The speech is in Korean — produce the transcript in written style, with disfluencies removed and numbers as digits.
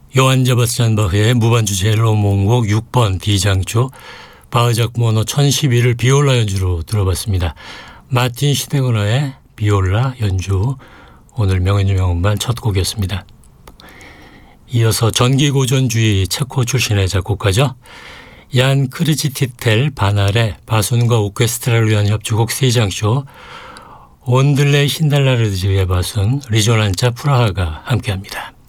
요한 세바스찬 바흐의 무반주 첼로 몽곡 6번 D장조 바흐작 모노 1011을 비올라 연주로 들어봤습니다. 마틴 시데거너의 비올라 연주, 오늘 명연주 명음반 첫 곡이었습니다. 이어서 전기고전주의 체코 출신의 작곡가죠. 얀 크르지티텔 바날의 바순과 오케스트라를 위한 협주곡 세장쇼, 온들레 신달라르드의 바순, 리조난자 프라하가 함께합니다.